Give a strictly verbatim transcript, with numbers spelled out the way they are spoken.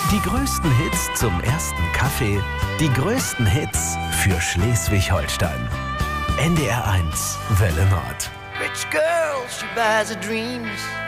Die größten Hits zum ersten Kaffee, die größten Hits für Schleswig-Holstein. N D R eins Welle Nord. Rich girl, she buys her dreams.